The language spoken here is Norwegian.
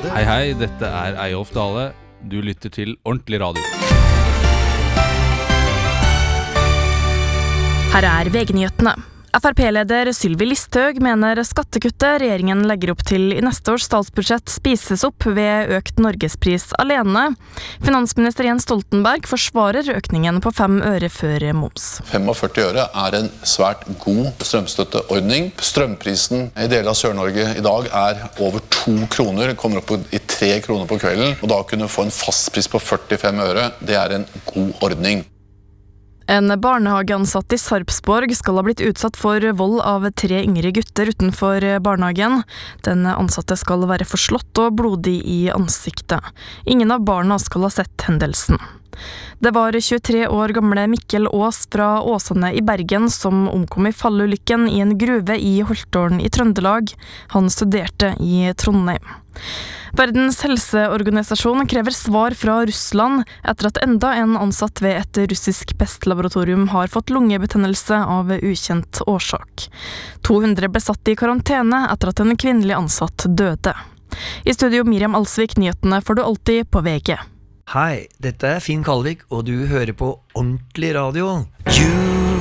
Hei, hei, dette Eyolf Dale. Du lytter til Ordentlig Radio. Her VG-nyhetene. FrP-leder Sylvi Listhaug mener skattekuttet regjeringen legger opp til i neste års statsbudsjett spises opp ved økt norgespris alene. Finansminister Jens Stoltenberg forsvarer økningen på 5 øre før moms. 45 øre en svært god strømstøtteordning. Strømprisen i deler av Sør-Norge i dag over 2 kroner, kommer opp i 3 kroner på kvelden. Og da kunne få en fastpris på 45 øre, det en god ordning. En barnehageansatt i Sarpsborg skal ha blitt utsatt for vold av 3 yngre gutter utenfor barnehagen. Den ansatte skal være forslått og blodig i ansiktet. Ingen av barna skal ha sett hendelsen. Det var 23 år gamle Mikkel Aas fra Åsane i Bergen som omkom i fallulykken i en gruve i Holtålen i Trøndelag. Han studerte i Trondheim. Verdens helseorganisasjon krever svar fra Russland etter at enda en ansatt ved et russisk pestlaboratorium har fått lungebetennelse av ukjent årsak. 200 ble satt i karantene etter at en kvinnelig ansatt døde. I studio Miriam Alsvik, nyhetene får du alltid på VG. Hei, dette Finn Kalvik, og du hører på Ordentlig Radio.